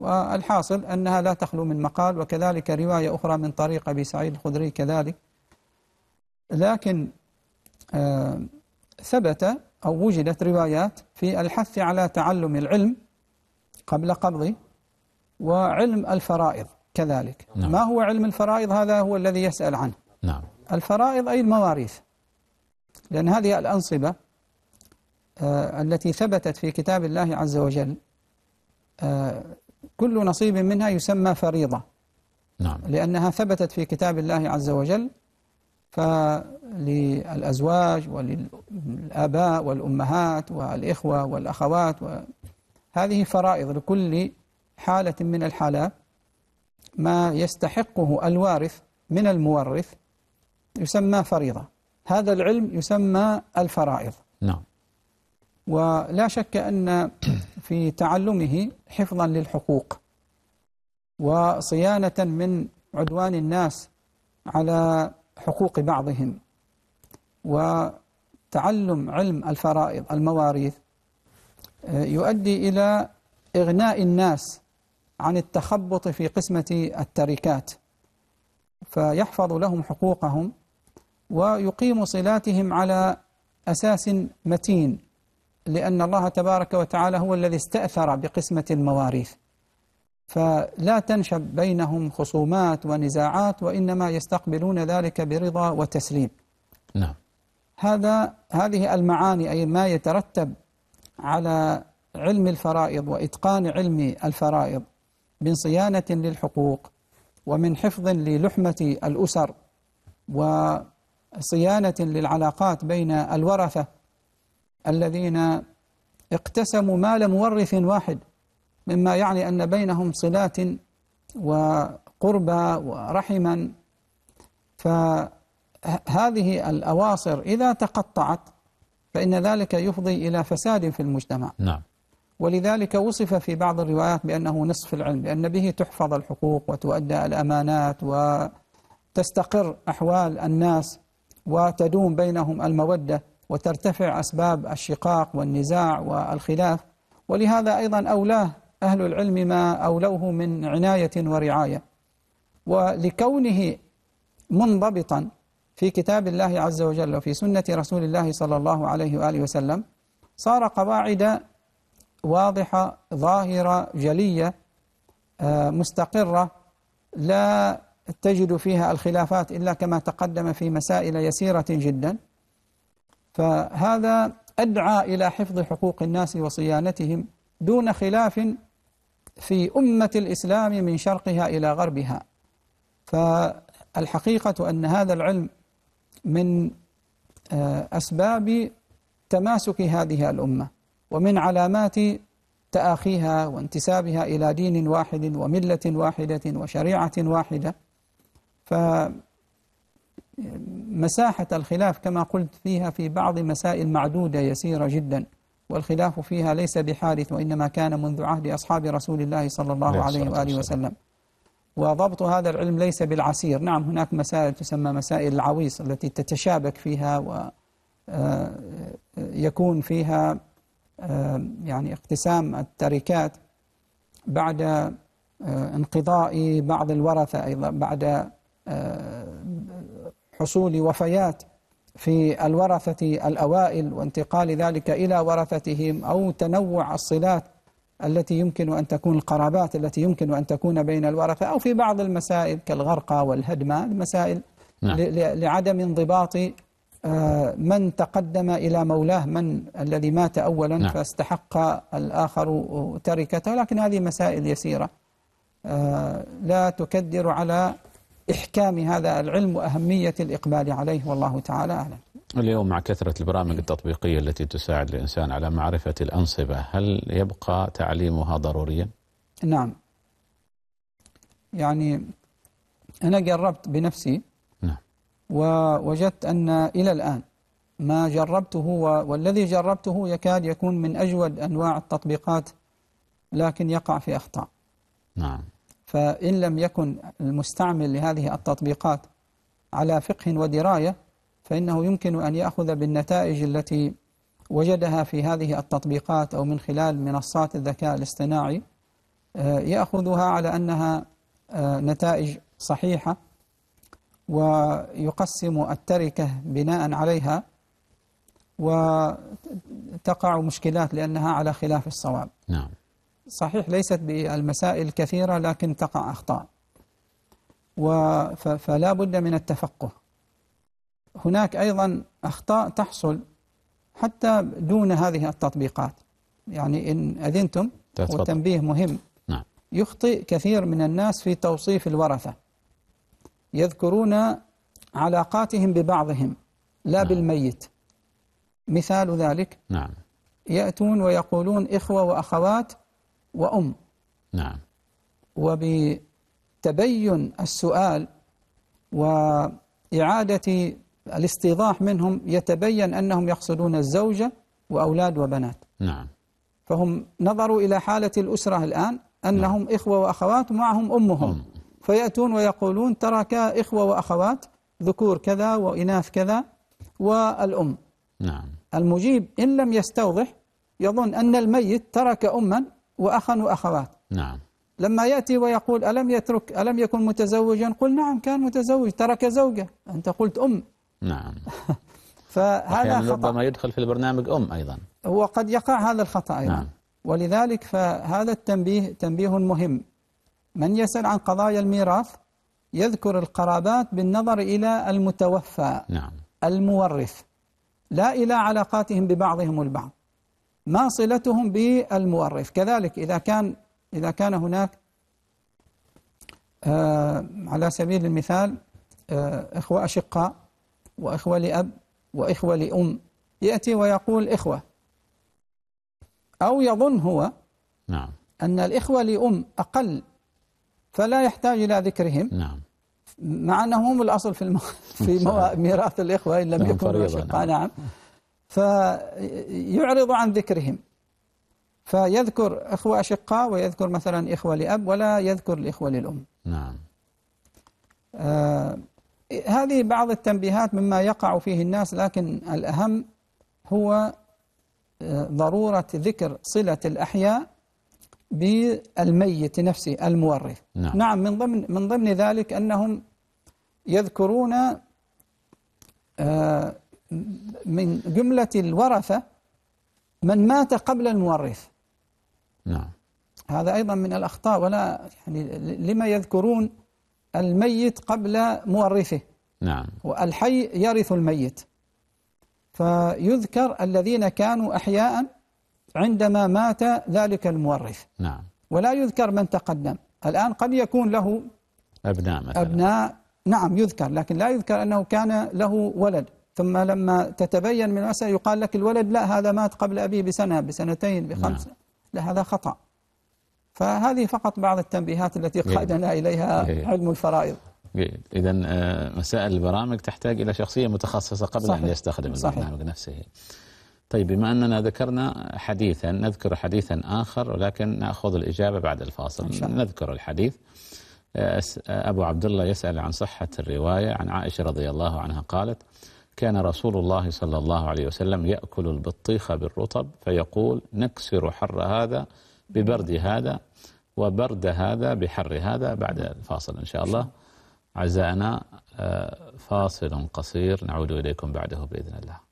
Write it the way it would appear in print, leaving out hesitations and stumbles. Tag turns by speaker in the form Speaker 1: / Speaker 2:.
Speaker 1: والحاصل أنها لا تخلو من مقال، وكذلك رواية أخرى من طريق أبي سعيد الخدري كذلك. لكن ثبت أو وجدت روايات في الحث على تعلم العلم قبل قبضه، وعلم الفرائض كذلك.
Speaker 2: نعم.
Speaker 1: ما هو علم الفرائض؟ هذا هو الذي يسأل عنه.
Speaker 2: نعم.
Speaker 1: الفرائض أي المواريث، لأن هذه الأنصبة التي ثبتت في كتاب الله عز وجل كل نصيب منها يسمى فريضة.
Speaker 2: نعم.
Speaker 1: لأنها ثبتت في كتاب الله عز وجل، فللأزواج وللآباء والأمهات والإخوة والأخوات، هذه فرائض لكل حالة من الحالات. ما يستحقه الوارث من المورث يسمى فريضة، هذا العلم يسمى الفرائض.
Speaker 2: نعم.
Speaker 1: ولا شك أن في تعلمه حفظا للحقوق وصيانة من عدوان الناس على حقوق بعضهم، وتعلم علم الفرائض المواريث يؤدي إلى إغناء الناس عن التخبط في قسمة التركات، فيحفظ لهم حقوقهم ويقيم صلاتهم على أساس متين، لأن الله تبارك وتعالى هو الذي استأثر بقسمة المواريث، فلا تنشب بينهم خصومات ونزاعات، وإنما يستقبلون ذلك برضا وتسليم.
Speaker 2: نعم.
Speaker 1: هذه المعاني، أي ما يترتب على علم الفرائض وإتقان علم الفرائض من صيانة للحقوق، ومن حفظ للحمة الأسر، وصيانة للعلاقات بين الورثة الذين اقتسموا مال مورث واحد، مما يعني أن بينهم صلات وقربى ورحما. فهذه الأواصر إذا تقطعت فإن ذلك يفضي إلى فساد في المجتمع.
Speaker 2: نعم.
Speaker 1: ولذلك وصف في بعض الروايات بأنه نصف العلم، لأن به تحفظ الحقوق وتؤدى الأمانات وتستقر أحوال الناس وتدوم بينهم المودة وترتفع أسباب الشقاق والنزاع والخلاف. ولهذا أيضا أولاه أهل العلم ما أولوه من عناية ورعاية، ولكونه منضبطا في كتاب الله عز وجل وفي سنة رسول الله صلى الله عليه وآله وسلم، صار قواعد واضحة ظاهرة جلية مستقرة لا تجد فيها الخلافات إلا كما تقدم في مسائل يسيرة جدا. فهذا أدعى إلى حفظ حقوق الناس وصيانتهم دون خلاف في أمة الإسلام من شرقها إلى غربها. فالحقيقة أن هذا العلم من أسباب تماسك هذه الأمة، ومن علامات تآخيها وانتسابها إلى دين واحد وملة واحدة وشريعة واحدة. فمساحة الخلاف كما قلت فيها في بعض مسائل معدودة يسيرة جدا، والخلاف فيها ليس بحادث، وإنما كان منذ عهد أصحاب رسول الله صلى الله عليه وآله وسلم. وضبط هذا العلم ليس بالعسير. نعم، هناك مسائل تسمى مسائل العويص التي تتشابك فيها ويكون فيها يعني اقتسام التركات بعد انقضاء بعض الورثة، أيضا بعد حصول وفيات في الورثة الأوائل وانتقال ذلك إلى ورثتهم، أو تنوع الصلات التي يمكن أن تكون، القرابات التي يمكن أن تكون بين الورثة، أو في بعض المسائل كالغرقى والهدمة، المسائل لعدم انضباط من تقدم إلى مولاه، من الذي مات أولا فاستحق الآخر تركته. لكن هذه مسائل يسيرة لا تكدر على إحكام هذا العلم وأهمية الإقبال عليه، والله تعالى أعلم.
Speaker 2: اليوم مع كثرة البرامج التطبيقية التي تساعد الإنسان على معرفة الأنصبة، هل يبقى تعليمها ضروريا؟
Speaker 1: نعم، يعني أنا جربت بنفسي ووجدت أن إلى الآن ما جربته والذي جربته يكاد يكون من أجود أنواع التطبيقات، لكن يقع في أخطاء.
Speaker 2: نعم.
Speaker 1: فإن لم يكن المستعمل لهذه التطبيقات على فقه ودراية، فإنه يمكن أن يأخذ بالنتائج التي وجدها في هذه التطبيقات أو من خلال منصات الذكاء الاصطناعي يأخذها على أنها نتائج صحيحة، ويقسم التركة بناء عليها، وتقع مشكلات لأنها على خلاف الصواب.
Speaker 2: نعم.
Speaker 1: صحيح ليست بالمسائل كثيرة، لكن تقع أخطاء، فلا بد من التفقه. هناك أيضا أخطاء تحصل حتى دون هذه التطبيقات، يعني إن أذنتم والتنبيه مهم.
Speaker 2: نعم.
Speaker 1: يخطئ كثير من الناس في توصيف الورثة، يذكرون علاقاتهم ببعضهم لا
Speaker 2: نعم.
Speaker 1: بالميت. مثال ذلك
Speaker 2: نعم.
Speaker 1: يأتون ويقولون إخوة وأخوات وأم.
Speaker 2: نعم.
Speaker 1: وبتبين السؤال وإعادة الاستيضاح منهم يتبين أنهم يقصدون الزوجة وأولاد وبنات.
Speaker 2: نعم.
Speaker 1: فهم نظروا إلى حالة الأسرة الآن أنهم إخوة وأخوات ومعهم أمهم، فيأتون ويقولون ترك إخوة وأخوات ذكور كذا وإناث كذا والأم.
Speaker 2: نعم.
Speaker 1: المجيب إن لم يستوضح يظن أن الميت ترك أما وأخا وأخوات.
Speaker 2: نعم.
Speaker 1: لما يأتي ويقول ألم يكن متزوجا، قل نعم كان متزوج، ترك زوجة، أنت قلت أم.
Speaker 2: نعم.
Speaker 1: فهذا خطأ.
Speaker 2: ربما يدخل في البرنامج أيضا،
Speaker 1: وقد يقع هذا الخطأ أيضا.
Speaker 2: نعم.
Speaker 1: ولذلك فهذا التنبيه تنبيه مهم. من يسأل عن قضايا الميراث يذكر القرابات بالنظر إلى المتوفى.
Speaker 2: نعم.
Speaker 1: المورث، لا إلى علاقاتهم ببعضهم البعض، ما صلتهم بالمورث. كذلك إذا كان هناك على سبيل المثال إخوة أشقاء وإخوة لأب وإخوة لأم، يأتي ويقول إخوة، أو يظن هو
Speaker 2: نعم
Speaker 1: أن الإخوة لأم أقل فلا يحتاج إلى ذكرهم.
Speaker 2: نعم.
Speaker 1: مع أنهم هم الأصل في ميراث الإخوة إن لم يكونوا أشقاء. نعم. فيعرض عن ذكرهم، فيذكر إخوة أشقاء ويذكر مثلا إخوة لأب ولا يذكر الإخوة للأم.
Speaker 2: نعم.
Speaker 1: هذه بعض التنبيهات مما يقع فيه الناس، لكن الأهم هو ضرورة ذكر صلة الأحياء بالميت نفسه المورث. نعم. من ضمن ذلك أنهم يذكرون من جملة الورثة من مات قبل المورث.
Speaker 2: نعم.
Speaker 1: هذا أيضا من الأخطاء، ولا يعني لما يذكرون الميت قبل مورثه؟
Speaker 2: نعم.
Speaker 1: والحي يرث الميت، فيذكر الذين كانوا أحياء عندما مات ذلك المورث.
Speaker 2: نعم. ولا
Speaker 1: يذكر من تقدم. الآن قد يكون له
Speaker 2: أبناء مثلا.
Speaker 1: أبناء، نعم يذكر، لكن لا يذكر أنه كان له ولد، ثم لما تتبين من المسألة يقال لك الولد لا، هذا مات قبل أبيه بسنة بسنتين بخمس. نعم. لا، هذا خطأ. فهذه فقط بعض التنبيهات التي قادنا إليها علم الفرائض.
Speaker 2: جيد. إذن مسائل البرامج تحتاج إلى شخصية متخصصة قبل صحيح. أن يستخدم البرنامج نفسه. طيب، بما أننا ذكرنا حديثا نذكر حديثا آخر، ولكن نأخذ الإجابة بعد الفاصل. نذكر الحديث. أبو عبد الله يسأل عن صحة الرواية عن عائشة رضي الله عنها قالت: كان رسول الله صلى الله عليه وسلم يأكل البطيخ بالرطب فيقول: نكسر حر هذا ببرد هذا وبرد هذا بحر هذا. بعد الفاصل إن شاء الله أعزائنا، فاصل قصير نعود إليكم بعده بإذن الله.